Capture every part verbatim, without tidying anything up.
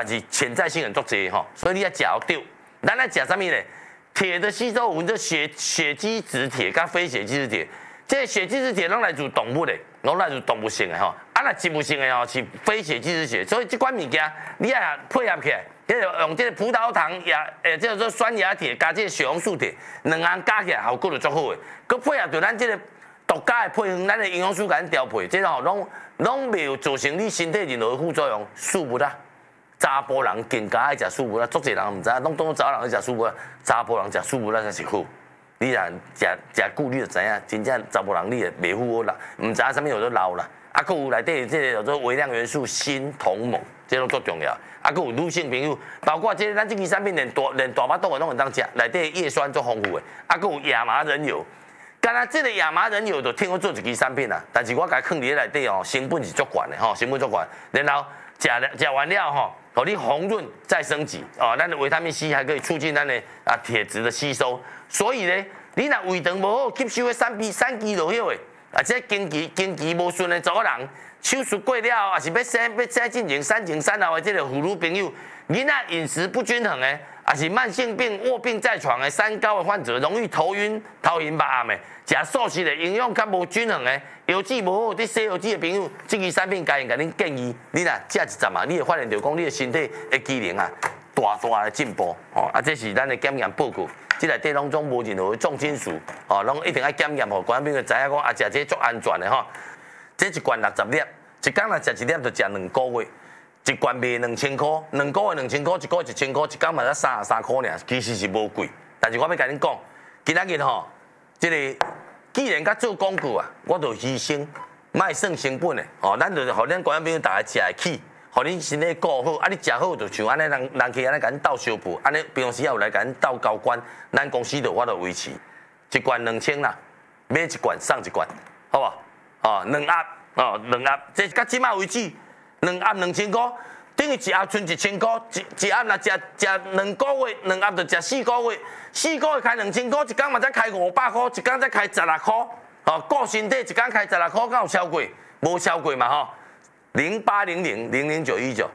但是潜在性很足济吼，所以你要食对。咱来食啥物咧？铁的吸收，我们这血血基质铁跟非血基质铁，这血基质铁拢来自动物的，拢来自动物性的吼。啊，那植物性的吼是非血基质铁，所以这款物件你要配合起来，你用这个葡萄糖亚诶，叫做酸亚铁加这个血红素铁，两项加起来效果就足好的。佮配合着咱这个独家的配方，咱的营养素甲咱调配，这吼拢拢袂有造成你身体任何的副作用，素物啦。查甫人更加爱食素物啦，足侪人毋知影，拢当查某人爱食素物啦，查甫人食素物啦才是好。你若食食久，你就知影，真正查甫人你会袂富好啦，毋知影啥物叫做老啦。啊，佮有内底即个叫做微量元素锌、铜、锰，这拢足重要。啊，佮有女性朋友，包括即个咱即支产品连大连大巴肚的拢会当食，内底叶酸足丰富的。啊，佮有亚麻仁油，干那即个亚麻仁油就听我做一支产品啦，但是我甲放伫咧内底哦，成本是足悬的吼，成本足悬。然后食食完了吼。哦，你红润再升级哦，咱的维他命 C 还可以促进咱的啊铁质的吸收，所以呢，你若胃肠无好，吸收的三 B 三肌就晓的，啊，这经期经期无顺的查某人，手术过了，啊是要生要生进前三前三后的这个妇女朋友，囡仔饮食不均衡的，啊是慢性病卧病在床的三高的患者，容易头晕、头晕目暗的，食素食的营养较无均衡的。油脂无好，你洗油脂的朋友，这支产品家己甲恁建议，你若食一阵啊，你会发现到讲你的身体的机能啊，大大的进步哦。啊，这是咱的检验报告，这内底拢总无任何的重金属哦，拢一定要检验吼，观众朋友知影讲啊，食这足安全的吼。这一罐六十粒，一工若食一粒就食两个月，一罐卖两千块，两个月两千块，一个月一千块，一工嘛才三十三块尔，其实是无贵。但是我要甲恁讲，今仔日吼，这个。既然甲做广告啊，我就牺牲，卖算成本的，哦，咱就互咱观众朋友大家食会起，互恁身体顾好，啊，你食好就像安尼人人去安尼甲恁斗相扑，安尼平时也有来甲恁斗交关，咱公司就我就维持，一罐两千啦，买一罐送一罐，好不好？哦，两盒，哦，两盒，这到即卖为止，两盒两千块。等于一盒剩一千块，一一盒若食食两个月，两盒就食四个月，四个月开两千块，一工嘛才开五百块，一工才开十六块。哦，顾身体一工开十六块，敢有超过？无超过嘛吼。零八零零零零九一九，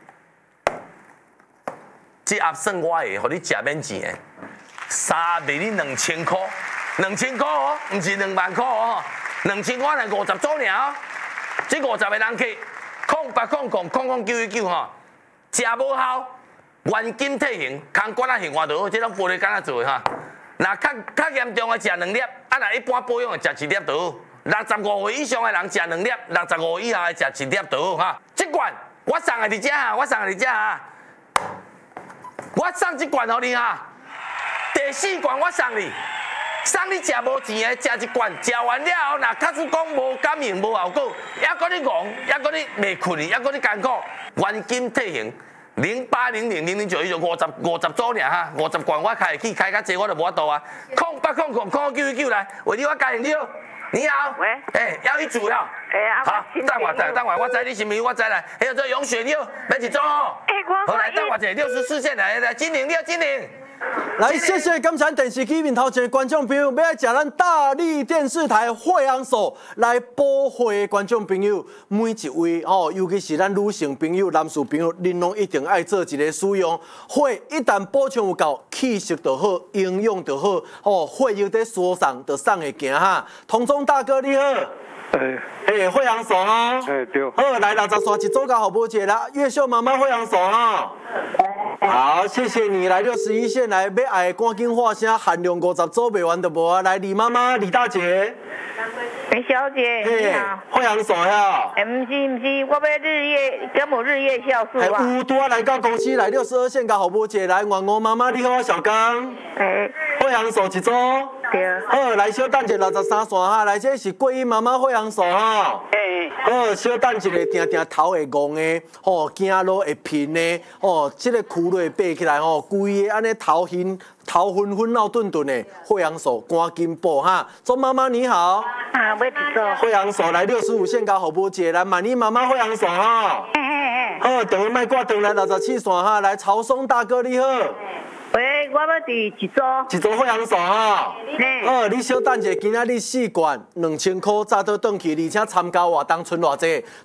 这盒算我的，互你食免钱的，三盒卖你两千块，两千块哦，唔是两万块哦，两千块才五十组尔哦，这五十个人客，空八空空空空九一九吼。食无效，原金退行，空管啊行换就好，这种玻璃杆仔做的哈。若较较严重的食两粒，啊若一般保养的食一粒就好。六十五岁以上的人食两粒，六十五以下的食一粒就好哈。这罐我送的伫遮哈，我送的伫遮哈，我送这罐给你哈。第四罐我送你，送你食无钱的，食一罐，食完了后，若卡出讲无感应、无效果，还搁你戆，还搁你袂困，还搁你艰苦。原金退行，零八零零零零九一九五十五十组尔哈，五十罐我开得起，开较济我就无法度啊。空八空空空九一九来，为你我家你好，你好，喂，哎，要一组了，哎啊，好，等我等等我，我知你是咪我知来，还有这永雪你好，买一组哦，哎，我好来等我者六十四线来来，金玲你好，金玲。 来，谢谢感谢电视机面头前的观众朋友，要来食咱大力电视台惠阳所来保惠的观众朋友，每一位哦，尤其是咱女性朋友、男士朋友，恁拢一定爱做一个使用。惠一旦补充有够，气色就好，营养就好，哦，惠有得说送就送会行哈。童忠大哥你好。 哎， 哎，惠阳所哦， 哎对， 好，来六十刷一组甲好不姐啦，越秀妈妈惠阳所哦。好，谢谢你来六十一线来，要爱赶紧发声，限量五十组卖完就无啊。来，李妈妈、李大姐， 李小姐，你好。 惠阳所呀？ 哎，唔是唔是，我要日月，敢有日月酵素啊？ 有拄啊来到公司来六十二线甲好不姐来，万我妈妈你好，我小刚。哎，惠阳所一组。对。好，来小等一下六十三线哈，来这是桂英妈妈惠阳所哈。哎。好，小等一下定定头会戆的，吼，走路会偏的，吼，这个躯类爬起来吼，规个安尼头晕、头昏昏闹顿顿的，惠阳所赶紧报哈。周妈妈你好。 啊，要一组。 惠阳所来六十五线甲好不姐来，满意妈妈惠阳所哈。哎哎哎。好，等下卖挂等来六十七线哈，来曹松大哥你好。 喂，我要第一组， 一组惠阳所哈。 嘿， 好，你小等者，今仔日四罐两千块，早倒转去，而且参加活动剩偌济，